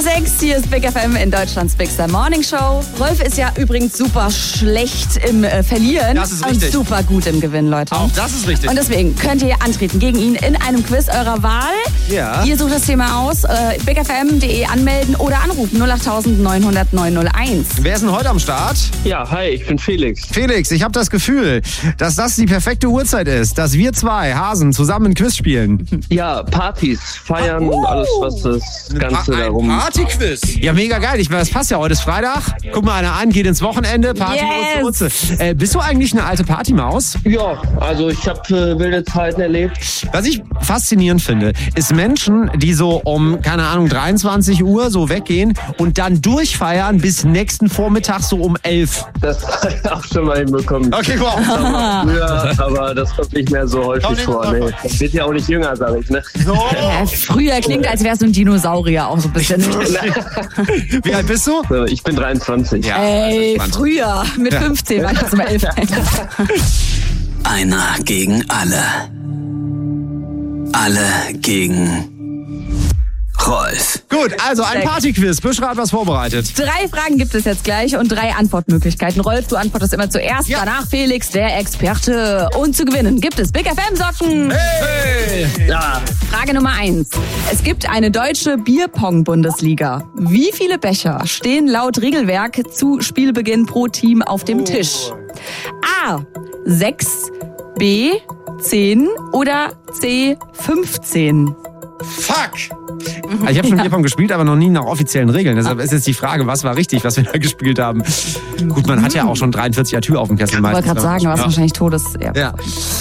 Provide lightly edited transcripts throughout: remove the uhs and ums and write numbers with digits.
6, hier ist Big FM in Deutschlands Bigster Morning Show. Rolf ist ja übrigens super schlecht im Verlieren. Das ist richtig. Und super gut im Gewinnen, Leute. Auch das ist richtig. Und deswegen könnt ihr antreten gegen ihn in einem Quiz eurer Wahl. Ja. Ihr sucht das Thema aus, bigfm.de anmelden oder anrufen 08900 901. Wer ist denn heute am Start? Ja, hi, ich bin Felix. Felix, ich habe das Gefühl, dass das die perfekte Uhrzeit ist, dass wir zwei Hasen zusammen ein Quiz spielen. Ja, Partys, feiern und alles, was das Ganze darum... Partyquiz. Ja, mega geil. Das passt ja, heute ist Freitag. Guck mal einer an, geht ins Wochenende. Party, Yes. Utze. Bist du eigentlich eine alte Partymaus? Ja, also ich habe wilde Zeiten erlebt. Was ich faszinierend finde, ist Menschen, die so um, keine Ahnung, 23 Uhr so weggehen und dann durchfeiern bis nächsten Vormittag so um 11. Das habe ich auch schon mal hinbekommen. Okay, wow. Früher, aber das kommt nicht mehr so häufig vor. Nee. Man wird ja auch nicht jünger, sag ich, ne? So. Früher klingt, als wärst du ein Dinosaurier, auch so ein bisschen. Wie alt bist du? So, ich bin 23. Ja, Ey, spannend. früher mit 15 war ich jetzt mal 11. Einer gegen alle. Alle gegen Rolf. Gut, also ein Partyquiz. Büschra hat was vorbereitet. 3 Fragen gibt es jetzt gleich und 3 Antwortmöglichkeiten. Rolf, du antwortest immer zuerst, Ja. danach Felix, der Experte. Und zu gewinnen gibt es Big FM Socken. Hey! Ja, Frage Nummer 1. Es gibt eine deutsche Bierpong-Bundesliga. Wie viele Becher stehen laut Regelwerk zu Spielbeginn pro Team auf dem Tisch? A. 6, B. 10 oder C. 15? Fuck! Ich habe schon Bierpong gespielt, aber noch nie nach offiziellen Regeln. Deshalb ist jetzt die Frage, was war richtig, was wir da gespielt haben. Gut, man hat ja auch schon 43 Tür auf dem Kessel Ich wollte meistens. gerade sagen, was ja. wahrscheinlich Todes... Ja.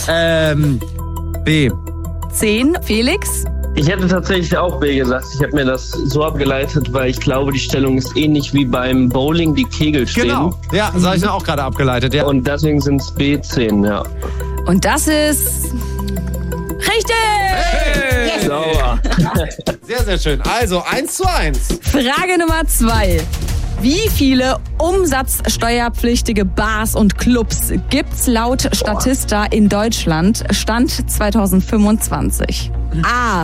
B. 10, Felix? ich hätte tatsächlich auch B gesagt. Ich habe mir das so abgeleitet, weil ich glaube, die Stellung ist ähnlich wie beim Bowling, die Kegel stehen. Genau. Ja, das habe ich mir auch gerade abgeleitet. Ja. Und deswegen sind es B10, ja. Und das ist... Richtig! Hey! Sauer. Sehr, sehr schön. Also 1:1. Frage Nummer 2. Wie viele umsatzsteuerpflichtige Bars und Clubs gibt's laut Statista in Deutschland Stand 2025? A.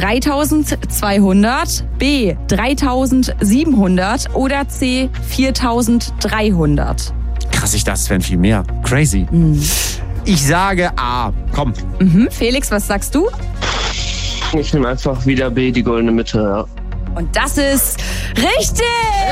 3200, B. 3700 oder C. 4300? Krass, ich dachte, es wären viel mehr. Crazy. Ich sage A. Komm. Felix, was sagst du? Ich nehme einfach wieder B, die goldene Mitte, ja. Und das ist richtig!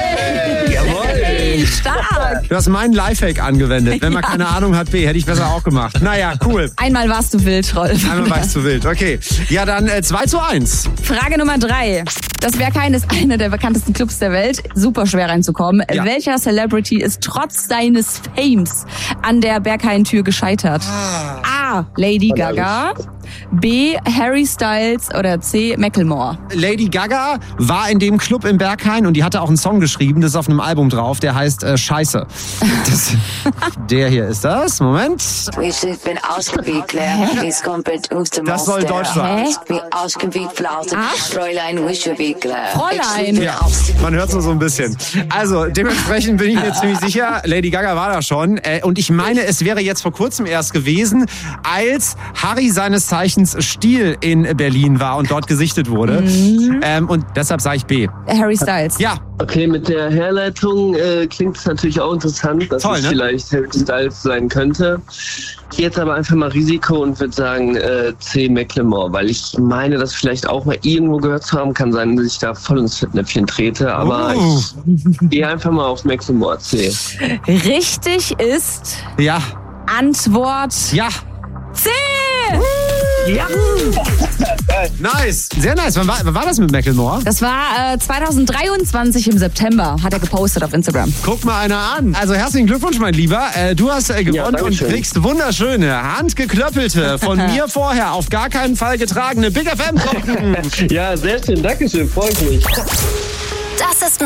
Jawohl. Stark! Du hast meinen Lifehack angewendet. Wenn man keine Ahnung hat, B, hätte ich besser auch gemacht. Naja, cool. Einmal warst du wild, Rolf. Einmal war ich zu wild. Okay. Ja, dann 2:1. Frage Nummer 3. Das Berghain ist einer der bekanntesten Clubs der Welt. Super schwer reinzukommen. Ja. Welcher Celebrity ist trotz seines Fames an der Berghain-Tür gescheitert? A. Lady Gaga, B. Harry Styles oder C. Macklemore? Lady Gaga war in dem Club im Berghain und die hatte auch einen Song geschrieben, das ist auf einem Album drauf, der heißt Scheiße. Der hier ist das. Moment. Ich bin ausgewiegt, leer. Dies kommt aus dem Das soll Deutsch sein. Wie ausgewiegt, Flaute. Fräulein, wisch wie leer. Fräulein. Ja, man hört so ein bisschen. Also dementsprechend bin ich mir ziemlich sicher, Lady Gaga war da schon. Und ich meine, es wäre jetzt vor kurzem erst gewesen, als Harry seines Zeichens Stiel in Berlin war und dort gesichtet wurde. Und deshalb sage ich B. Harry Styles. Ja, Okay, mit der Herleitung klingt es natürlich auch interessant, dass Toll, es ne? vielleicht Harry Styles sein könnte. Ich gehe jetzt aber einfach mal Risiko und würde sagen C. Macklemore, weil ich meine, das vielleicht auch mal irgendwo gehört zu haben. Kann sein, dass ich da voll ins Fettnäpfchen trete, aber ich gehe einfach mal auf Macklemore C. Richtig ist ja, Antwort ja. C. Ja! Nice. Sehr nice. Wann war das mit Macklemore? Das war 2023 im September, hat er gepostet auf Instagram. Guck mal einer an. Also herzlichen Glückwunsch, mein Lieber. Du hast gewonnen und Dankeschön. kriegst wunderschöne, handgeklöppelte, von mir vorher auf gar keinen Fall getragene Big FM Socken. Ja, sehr schön, Dankeschön, freue ich mich. Das ist